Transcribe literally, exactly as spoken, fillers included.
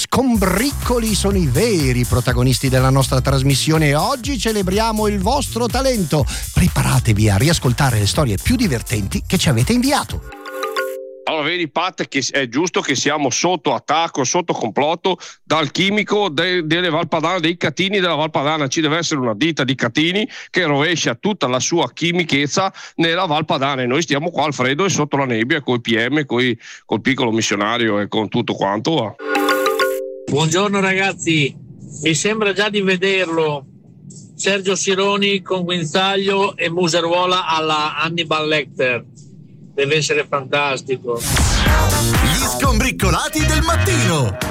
scombriccoli sono i veri protagonisti della nostra trasmissione e oggi celebriamo il vostro talento. Preparatevi a riascoltare le storie più divertenti che ci avete inviato. Allora vedi Pat che è giusto che siamo sotto attacco, sotto complotto dal chimico de, delle Valpadana, dei catini della Valpadana. Ci deve essere una ditta di catini che rovescia tutta la sua chimichezza nella Valpadana e noi stiamo qua al freddo e sotto la nebbia con i P M, coi, col piccolo missionario e con tutto quanto va. Buongiorno ragazzi, mi sembra già di vederlo Sergio Sironi con guinzaglio e museruola alla Hannibal Lecter. Deve essere fantastico. Gli skombrickolati del mattino.